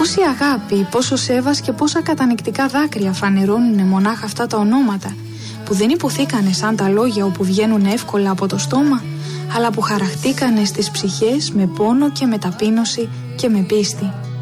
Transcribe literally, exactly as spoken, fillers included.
Πόση αγάπη, πόσο σέβας και πόσα κατανυκτικά δάκρυα φανερώνουνε μονάχα αυτά τα ονόματα, που δεν υποθήκανε σαν τα λόγια όπου βγαίνουν εύκολα από το στόμα, αλλά που χαραχτήκανε στις ψυχές με πόνο και με ταπείνωση και με πίστη.